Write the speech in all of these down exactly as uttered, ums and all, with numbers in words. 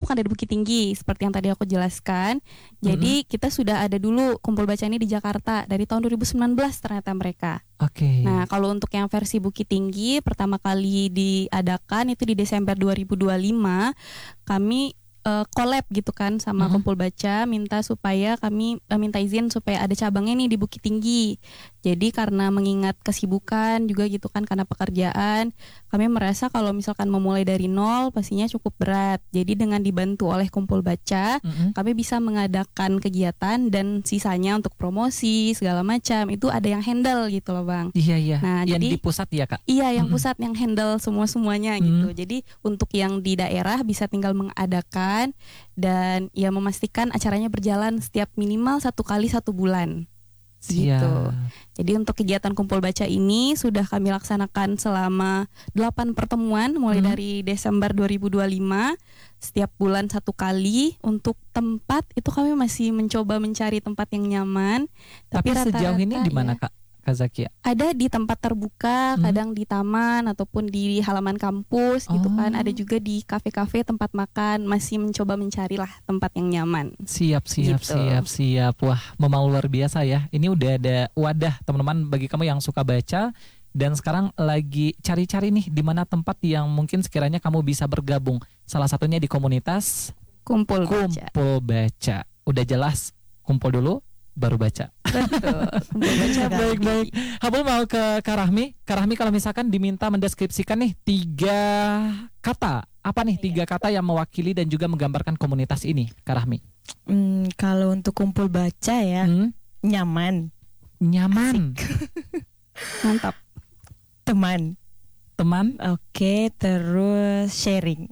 bukan dari Bukit Tinggi seperti yang tadi aku jelaskan. Jadi mm-hmm. kita sudah ada dulu kumpul baca ini di Jakarta dari tahun dua ribu sembilan belas ternyata mereka. Oke. Okay. Nah, kalau untuk yang versi Bukit Tinggi pertama kali diadakan itu di Desember dua ribu dua puluh lima, kami uh, collab gitu kan sama uh-huh. kumpul baca, minta supaya kami uh, minta izin supaya ada cabangnya nih di Bukit Tinggi. Jadi karena mengingat kesibukan juga gitu kan karena pekerjaan, kami merasa kalau misalkan memulai dari nol pastinya cukup berat. Jadi dengan dibantu oleh kumpul baca, uh-huh. kami bisa mengadakan kegiatan dan sisanya untuk promosi segala macam itu ada yang handle gitu loh Bang. Iya iya. Nah, yang jadi di pusat ya Kak? Iya yang uh-huh. pusat yang handle semua-semuanya uh-huh. gitu. Jadi untuk yang di daerah bisa tinggal mengadakan dan ya memastikan acaranya berjalan setiap minimal satu kali satu bulan. Gitu. Jadi untuk kegiatan kumpul baca ini sudah kami laksanakan selama delapan pertemuan mulai hmm. dari Desember dua ribu dua puluh lima setiap bulan satu kali. Untuk tempat itu kami masih mencoba mencari tempat yang nyaman. Tapi, tapi sejauh ini di mana ya, Kak? Kak Zakia? Ada di tempat terbuka, hmm. kadang di taman ataupun di halaman kampus oh. gitu kan. Ada juga di kafe-kafe tempat makan. Masih mencoba mencarilah tempat yang nyaman. Siap, siap, gitu. siap, siap. Wah, memang luar biasa ya. Ini udah ada wadah teman-teman bagi kamu yang suka baca. Dan sekarang lagi cari-cari nih di mana tempat yang mungkin sekiranya kamu bisa bergabung. Salah satunya di komunitas Kumpul Baca. Kumpul Baca. Udah jelas, kumpul dulu baru baca. Betul. baca baik-baik. Habul mau ke Kak Rahmi. Kak Rahmi kalau misalkan diminta mendeskripsikan nih tiga kata. Apa nih tiga kata yang mewakili dan juga menggambarkan komunitas ini, Kak Rahmi? Hmm, kalau untuk kumpul baca ya, hmm? nyaman. Nyaman. Mantap. Teman. Teman. Oke, terus sharing.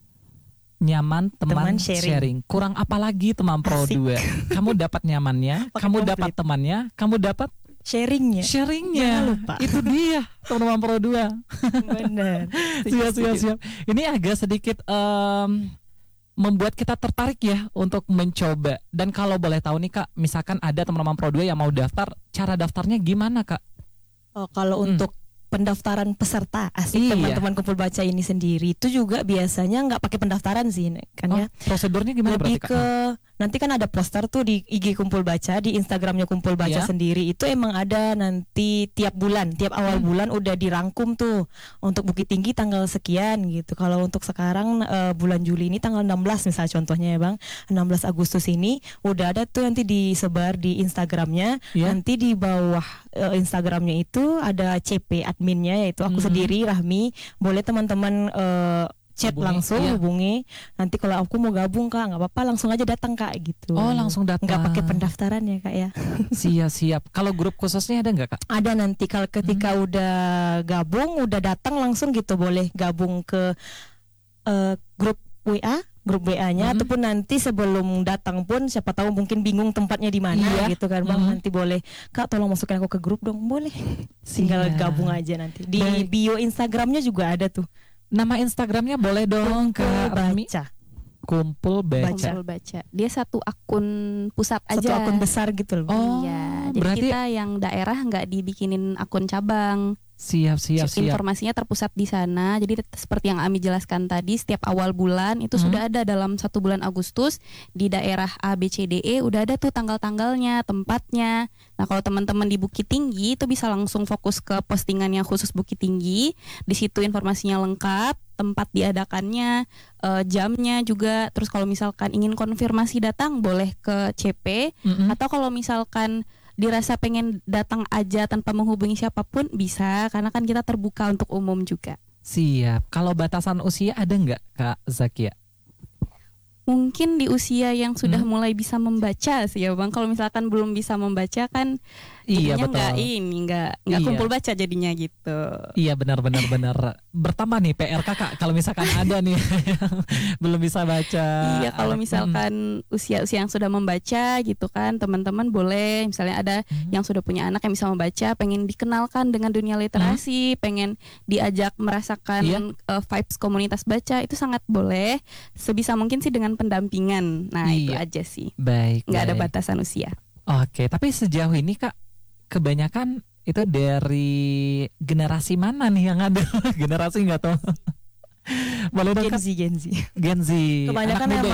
Nyaman, teman, teman sharing. sharing. Kurang apa lagi teman Pro dua? Kamu dapat nyamannya, kamu dapat temannya, kamu dapat sharingnya. Sharingnya. Lupa. Itu dia teman-teman Pro dua. Benar. siap, siap, siap. Ini agak sedikit um, membuat kita tertarik ya untuk mencoba. Dan kalau boleh tahu nih Kak, misalkan ada teman-teman Pro dua yang mau daftar, cara daftarnya gimana Kak? Oh, kalau hmm. untuk pendaftaran peserta asik iya. teman-teman kumpul baca ini sendiri itu juga biasanya nggak pakai pendaftaran sih kan oh, ya. Prosedurnya gimana lebih berarti, ke nanti kan ada poster tuh di I G kumpul baca, di Instagramnya kumpul baca yeah. sendiri itu emang ada nanti tiap bulan, tiap awal hmm. bulan udah dirangkum tuh untuk Bukit Tinggi tanggal sekian gitu. Kalau untuk sekarang uh, bulan Juli ini tanggal enam belas misalnya contohnya ya Bang, enam belas Agustus ini udah ada tuh nanti disebar di Instagramnya. Yeah. Nanti di bawah uh, Instagramnya itu ada C P adminnya yaitu aku hmm. sendiri Rahmi. Boleh teman-teman uh, chat hubungi, langsung iya. hubungi. Nanti kalau aku mau gabung Kak, nggak apa-apa langsung aja datang Kak gitu. Oh langsung datang. Nggak pakai pendaftaran ya Kak ya. Siap siap. Kalau grup khususnya ada nggak Kak? Ada nanti kalau ketika hmm. udah gabung, udah datang langsung gitu boleh gabung ke uh, grup W A. Grup W A-nya hmm. ataupun nanti sebelum datang pun siapa tahu mungkin bingung tempatnya di mana iya. gitu kan Bang, hmm. nanti boleh Kak tolong masukin aku ke grup dong, boleh. Tinggal gabung aja nanti. Di Baik. bio Instagramnya juga ada tuh. Nama Instagramnya boleh dong Kak Rahmi. Kumpul Baca. Kumpul Baca. Dia satu akun pusat aja. Satu akun besar gitu loh. Oh, iya. Jadi berarti kita yang daerah nggak dibikinin akun cabang. Siap, siap, siap. Informasinya terpusat di sana. Jadi seperti yang Ami jelaskan tadi, setiap awal bulan itu hmm. sudah ada dalam satu bulan Agustus di daerah A, B, C, D, E udah ada tuh tanggal-tanggalnya, tempatnya. Nah kalau teman-teman di Bukit Tinggi itu bisa langsung fokus ke postingannya khusus Bukit Tinggi. Di situ informasinya lengkap, tempat diadakannya, uh, jamnya juga. Terus kalau misalkan ingin konfirmasi datang boleh ke C P mm-hmm. atau kalau misalkan dirasa pengen datang aja tanpa menghubungi siapapun bisa, karena kan kita terbuka untuk umum juga. Siap. Kalau batasan usia ada nggak Kak Zakia? Mungkin di usia yang sudah hmm. mulai bisa membaca sih ya Bang. Kalau misalkan belum bisa membaca kan iya, jadinya nggak ini nggak nggak iya. kumpul baca jadinya gitu. Iya benar benar benar. Bertambah nih P R Kakak kalau misalkan ada nih yang belum bisa baca. Iya kalau misalkan hmm. usia-usia yang sudah membaca gitu kan, teman-teman boleh misalnya ada hmm. yang sudah punya anak yang bisa membaca, pengen dikenalkan dengan dunia literasi, hmm. pengen diajak merasakan iya. uh, vibes komunitas baca, itu sangat boleh. Sebisa mungkin sih dengan pendampingan. Nah iya. itu aja sih. Baik. Nggak baik. ada batasan usia. Oke, tapi sejauh ini Kak kebanyakan itu dari generasi mana nih yang ada? Generasi nggak tahu. Gen Z, Gen Z. Gen Z. Kebanyakan yang